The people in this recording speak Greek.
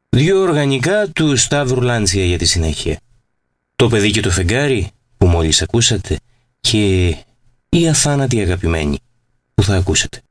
Δύο οργανικά του Σταύρου Λάντσια για τη συνέχεια. Το παιδί και το φεγγάρι που μόλις ακούσατε και η αθάνατη αγαπημένη που θα ακούσετε.